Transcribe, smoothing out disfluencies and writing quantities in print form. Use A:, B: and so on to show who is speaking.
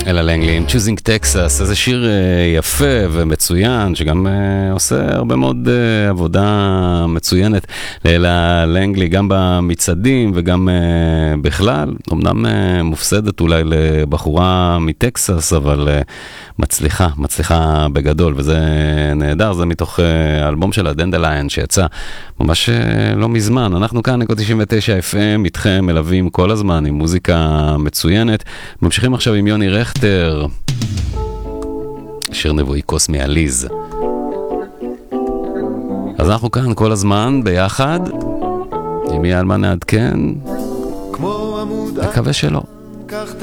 A: אלה לנגלי עם Choosing Texas, איזה שיר יפה ומצוין, שגם עושה הרבה מאוד עבודה מצוינת לאלה לנגלי, גם במצעדים וגם בכלל. אמנם מופסדת אולי לבחורה מטקסס, אבל מצליחה בגדול, וזה נהדר. זה מתוך האלבום של הדנדליין שיצא ממש לא מזמן. אנחנו כאן נקוד 99 FM איתכם, מלווים כל הזמן עם מוזיקה מצוינת. ממשיכים עכשיו עם יוני רכטר, שיר נבואי קוסמי עליז. אז אנחנו כאן כל הזמן ביחד. אם יהיה על מה נעדכן, מקווה שלא.
B: קח את